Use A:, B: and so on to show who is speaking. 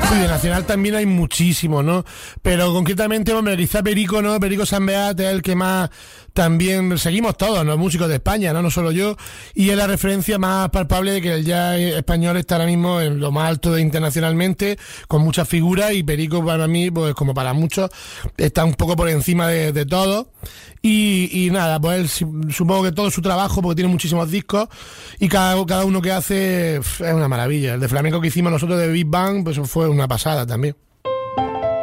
A: Y de nacional también hay muchísimo, ¿no? Pero concretamente, hombre, quizá Perico, ¿no? Perico San Beat es el que más también seguimos todos, los músicos de España, ¿no? No solo yo. Y es la referencia más palpable de que el jazz español está ahora mismo en lo más alto internacionalmente, con muchas figuras, y Perico para mí, pues como para muchos, está un poco por encima de todo. Y nada, pues él, supongo que todo su trabajo, porque tiene muchísimos discos, y cada uno que hace es una maravilla. El de flamenco que hicimos nosotros de Big Bang, pues fue una pasada también.